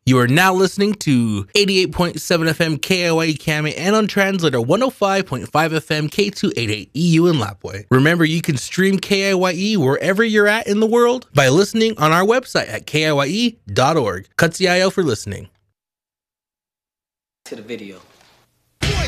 You are now listening to 88.7 FM KIYE Kame and on translator 105.5 FM K288 EU in Lapwai. Remember, you can stream KIYE wherever you're at in the world by listening on our website at kiye.org. Katsiayo for listening. To the video.